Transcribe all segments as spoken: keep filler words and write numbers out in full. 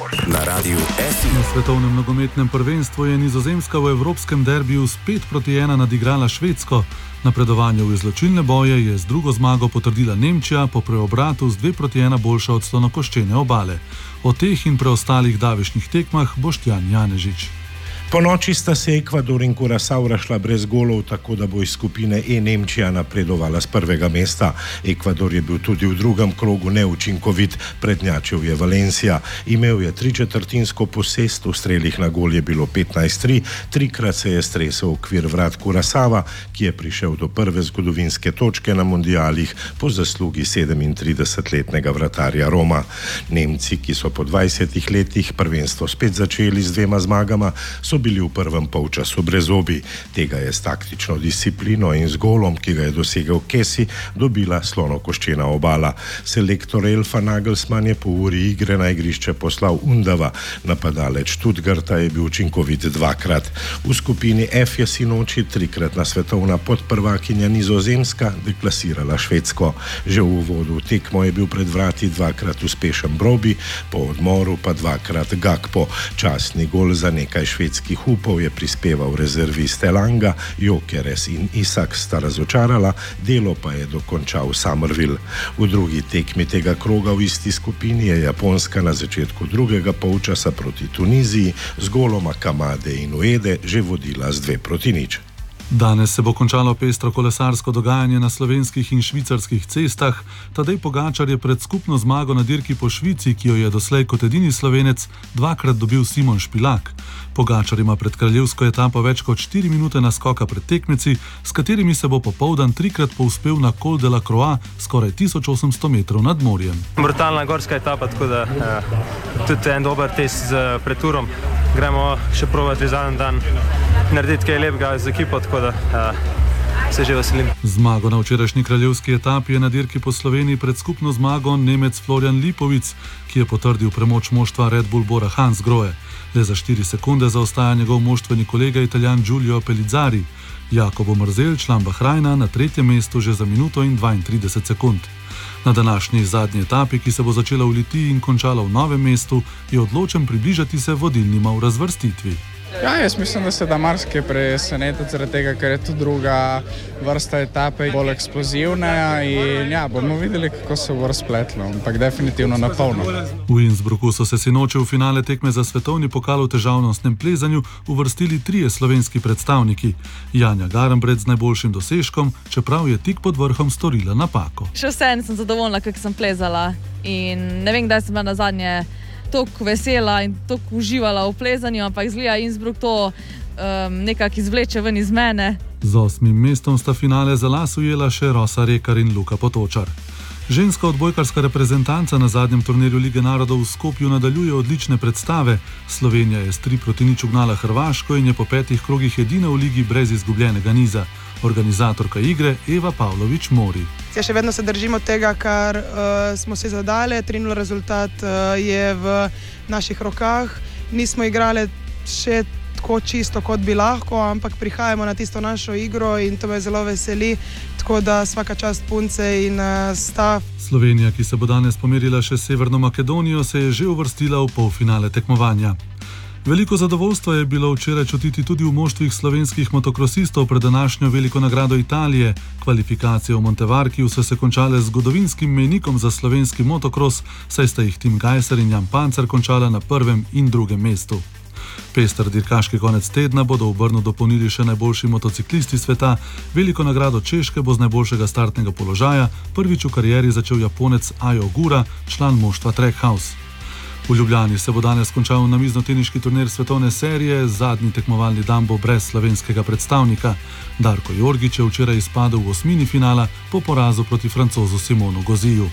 na Radiu S I. Na svetovnem nogometnem prvenstvu je Nizozemska v evropskem derbiju s pet proti ena nadigrala Švedsko. Napredovanje v izločilne boje je z drugo zmago potrdila Nemčija, po preobratu z dve proti ena boljša od Slonokoščene Obale. O teh in preostalih davešnih tekmah Boštjan Janežič. Po noči sta se Ekvador in Curaçao razšla brez golov, tako da bo iz skupine E Nemčija napredovala z prvega mesta. Ekvador je bil tudi v drugem krogu neučinkovit, prednjačil je Valencia. Imel je tričetrtinsko posest, v strelih na gol je bilo petnajst tri, trikrat se je stresel okvir vrat Curaçava, ki je prišel do prve zgodovinske točke na mundialih po zaslugi sedemintridesetletnega vratarja Roma. Nemci, ki so po dvajsetih letih prvenstvo spet začeli z dvema zmagama, so bili v prvem polčasu brezobi. Tega je s taktično disciplino in z golom, ki ga je dosegel Kesi, dobila Slonokoščena Obala. Selektor Elfa Nagelsmann je po uri igre na igrišče poslal Undava. Napadalec Stuttgarta je bil učinkovit dvakrat. V skupini F je sinoči trikratna svetovna podprvakinja Nizozemska deklasirala Švedsko. Že v uvodu v tekmo je bil pred vrati dvakrat uspešen Broby, po odmoru pa dvakrat Gakpo. Častni gol za nekaj švedskih upov je prispeval rezervist Elanga, Jokeres in Isak sta razočarala, delo pa je dokončal Summerville. V drugi tekmi tega kroga v isti skupini je Japonska na začetku drugega polčasa proti Tuniziji z goloma Kamade in Uede že vodila z dve proti nič. Danes se bo končalo pestro kolesarsko dogajanje na slovenskih in švicarskih cestah. Tadej Pogačar je pred skupno zmago na dirki po Švici, ki jo je doslej kot edini Slovenec dvakrat dobil Simon Špilak. Pogačar ima pred kraljevsko etapo več kot štiri minute naskoka pred tekmeci, s katerimi se bo popoldan trikrat povzpel na Col de la Croix, skoraj tisoč osemsto metrov nad morjem. Brutalna gorska etapa, tako da eh, tudi en dober test z preturom. Gremo še provati zadnji dan, narediti kaj lepega z ekipo, tako da uh, se že veselim. Zmago na včerajšnji kraljevski etapi je na dirki po Sloveniji pred skupno zmago Nemec Florian Lipovic, ki je potrdil premoč moštva Red Bull Bora Hansgrohe. Le za štiri sekunde zaostaja njegov moštveni kolega Italijan Giulio Pellizzari. Jakobo Mrzel, član Bahrajna, na tretjem mestu že za minuto in dvaintrideset sekund. Na današnji zadnji etapi, ki se bo začela v Litiji in končala v Novem mestu, je odločen približati se vodilnima v razvrstitvi. Ja, jaz mislim, da se da marsikaj presenetiti zaradi tega, ker je tu druga vrsta etape bolj eksplozivna in ja, bomo videli, kako se bo razpletlo, ampak definitivno na polno. V Innsbrucku so se sinoči v finale tekme za svetovni pokal v težavnostnem plezanju uvrstili trije slovenski predstavniki. Janja Garnbret z najboljšim dosežkom, čeprav je tik pod vrhom storila napako. Še vseeno sem zadovoljna, kako sem plezala in ne vem, kdaj sem bila nazadnje toliko vesela in toliko uživala v plezanju, ampak zgleda Innsbruck to um, nekako izvleče ven iz mene. Z osmim mestom sta finale za las ujela še Rosa Rekar in Luka Potočar. Ženska odbojkarska reprezentanca na zadnjem turnirju Lige narodov v Skopju nadaljuje odlične predstave. Slovenija je s tri proti nič ugnala Hrvaško in je po petih krogih edina v ligi brez izgubljenega niza. Organizatorka igre Eva Pavlović Mori. Ja, še vedno se držimo tega, kar uh, smo si zadali. tri nula rezultat uh, je v naših rokah. Nismo igrali še tako čisto, kot bi lahko, ampak prihajamo na tisto našo igro in to me zelo veseli. Tako da svaka čast punce in uh, stav. Slovenija, ki se bo danes pomerila še s Severno Makedonijo, se je že uvrstila v polfinale tekmovanja. Veliko zadovoljstva je bilo včeraj čutiti tudi v moštvih slovenskih motokrosistov pred današnjo veliko nagrado Italije. Kvalifikacije v Montevarkiju so se končale z zgodovinskim mejnikom za slovenski motokros, saj sta jih Tim Gajser in Jan Pancer končala na prvem in drugem mestu. Pester dirkaški konec tedna bodo v Brnu dopolnili še najboljši motociklisti sveta. Veliko nagrado Češke bo z najboljšega startnega položaja prvič v karieri začel Japonec Ai Ogura, član moštva Trackhouse. V Ljubljani se bo danes končal namiznoteniški turnir svetovne serije, zadnji tekmovalni dan bo brez slovenskega predstavnika. Darko Jorgić je včeraj izpadel v osmini finala po porazu proti Francozu Simonu Goziju.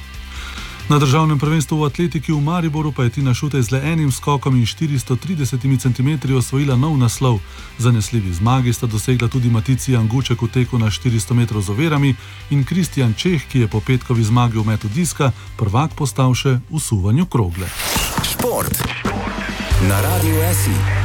Na državnem prvenstvu v atletiki v Mariboru pa je Tina Šutej z le enim skokom in štiristo trideset centimetri osvojila nov naslov. Zanesljivi zmagi sta dosegla tudi Matici Anguček v teku na štiristo metrov z ovirami in Kristjan Čeh, ki je po petkovi zmagi v metu diska prvak postal še v suvanju krogle. Šport na Radiu S I.